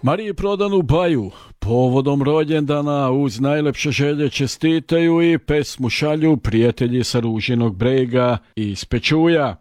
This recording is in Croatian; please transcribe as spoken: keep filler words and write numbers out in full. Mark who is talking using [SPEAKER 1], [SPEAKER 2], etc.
[SPEAKER 1] Mariji Prodanu Baju povodom rođendana uz najlepše želje čestitaju i pesmu šalju prijatelji sa Ružinog brega iz Pečuja.